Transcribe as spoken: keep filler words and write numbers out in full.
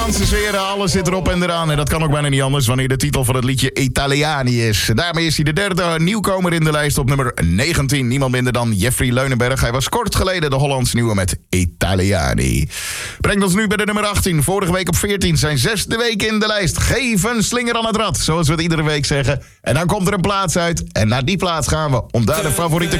Franse sfeer, alles zit erop en eraan. En dat kan ook bijna niet anders wanneer de titel van het liedje Italiani is. Daarmee is hij de derde nieuwkomer in de lijst op nummer negentien. Niemand minder dan Jeffrey Leunenberg. Hij was kort geleden de Hollands nieuwe met Italiani. Brengt ons nu bij de nummer achttien. Vorige week op veertien, zijn zesde week in de lijst. Geef een slinger aan het rad, zoals we het iedere week zeggen. En dan komt er een plaats uit. En naar die plaats gaan we, om daar de favoriete